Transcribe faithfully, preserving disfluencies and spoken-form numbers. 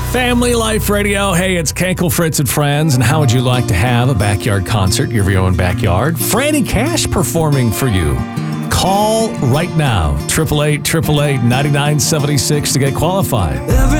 Family Life Radio. Hey, it's Kankel, Fritz, and friends. And how would you like to have a backyard concert, your very own backyard? Franny Cash performing for you. Call right now, eight eight eight, eight eight eight, nine nine seven six to get qualified.